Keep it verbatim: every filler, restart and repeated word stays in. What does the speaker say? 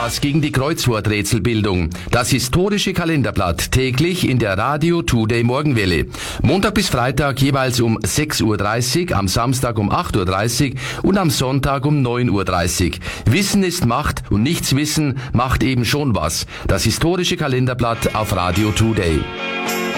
was gegen die Kreuzworträtselbildung. Das historische Kalenderblatt täglich in der Radio Today Morgenwelle. Montag bis Freitag jeweils um sechs Uhr dreißig, am Samstag um acht Uhr dreißig und am Sonntag um neun Uhr dreißig. Wissen ist Macht und nichts wissen macht eben schon was. Das historische Kalenderblatt auf Radio Today.